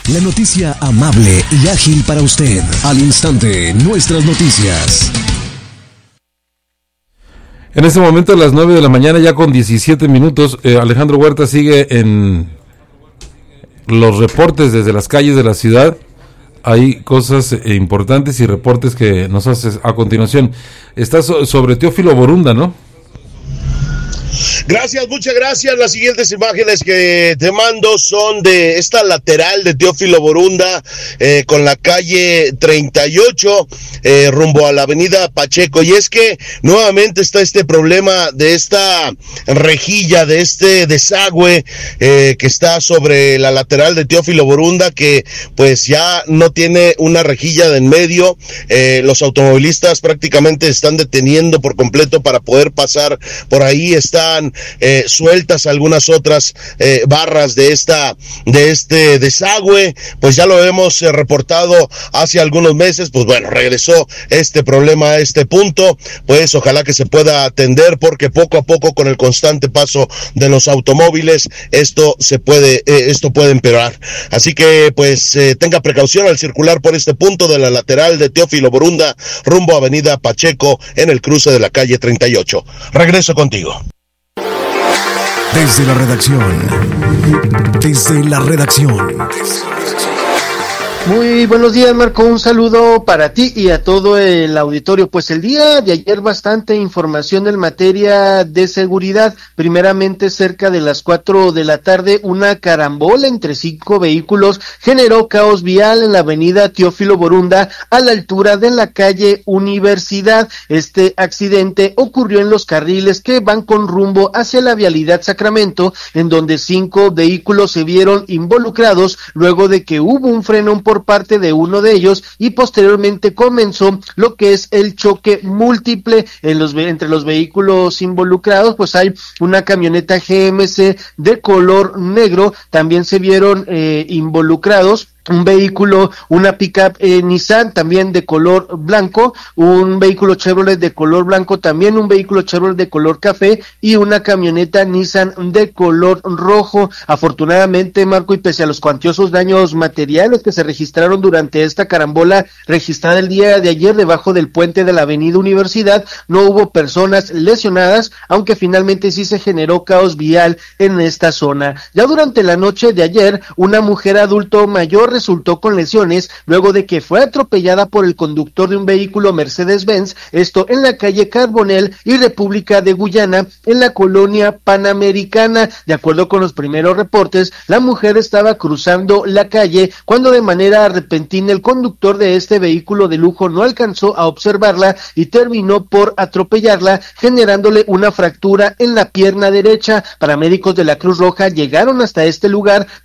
La noticia amable y ágil para usted. Al instante, nuestras noticias. En este momento a las 9 de la mañana, ya con 17 minutos, Alejandro Huerta sigue en los reportes desde las calles de la ciudad. Hay cosas importantes y reportes que nos haces a continuación. Está sobre Teófilo Borunda, ¿no? Gracias, muchas gracias. Las siguientes imágenes que te mando son de esta lateral de Teófilo Borunda, con la calle 38, rumbo a la avenida Pacheco. Y es que nuevamente está este problema de esta rejilla, de este desagüe que está sobre la lateral de Teófilo Borunda, que pues ya no tiene una rejilla de en medio. Los automovilistas prácticamente están deteniendo por completo para poder pasar por ahí. Están sueltas algunas otras barras de este desagüe. Pues ya lo hemos reportado hace algunos meses. Pues bueno, regresó este problema a este punto. Pues ojalá que se pueda atender, porque poco a poco, con el constante paso de los automóviles, esto puede empeorar. Así que pues tenga precaución al circular por este punto de la lateral de Teófilo Borunda rumbo a avenida Pacheco, en el cruce de la calle 38. Regreso contigo. Desde la redacción. Muy buenos días, Marco, un saludo para ti y a todo el auditorio. Pues el día de ayer bastante información en materia de seguridad. Primeramente, cerca de las 4 de la tarde, una carambola entre 5 vehículos generó caos vial en la avenida Teófilo Borunda, a la altura de la calle Universidad. Este accidente ocurrió en los carriles que van con rumbo hacia la vialidad Sacramento, en donde 5 vehículos se vieron involucrados luego de que hubo un frenón por parte de uno de ellos, y posteriormente comenzó lo que es el choque múltiple entre los vehículos involucrados. Pues hay una camioneta GMC de color negro, también se vieron involucrados un vehículo, una pickup Nissan también de color blanco, un vehículo Chevrolet de color blanco también, un vehículo Chevrolet de color café y una camioneta Nissan de color rojo. Afortunadamente, Marco, y pese a los cuantiosos daños materiales que se registraron durante esta carambola registrada el día de ayer debajo del puente de la avenida Universidad, no hubo personas lesionadas, aunque finalmente sí se generó caos vial en esta zona. Ya durante la noche de ayer, una mujer adulto mayor resultó con lesiones luego de que fue atropellada por el conductor de un vehículo Mercedes-Benz, esto en la calle Carbonell y República de Guyana, en la colonia Panamericana. De acuerdo con los primeros reportes, la mujer estaba cruzando la calle cuando de manera repentina el conductor de este vehículo de lujo no alcanzó a observarla y terminó por atropellarla, generándole una fractura en la pierna derecha. Paramédicos de la Cruz Roja llegaron hasta este lugar